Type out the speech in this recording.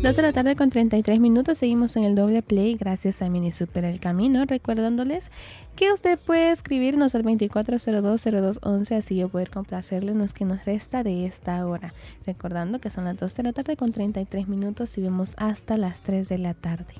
2 de la tarde con 33 minutos, seguimos en el doble play gracias a Mini Super El Camino, recordándoles que usted puede escribirnos al 24020211, así yo poder complacerle lo que nos resta de esta hora, recordando que son las 2 de la tarde con 33 minutos y vemos hasta las 3 de la tarde.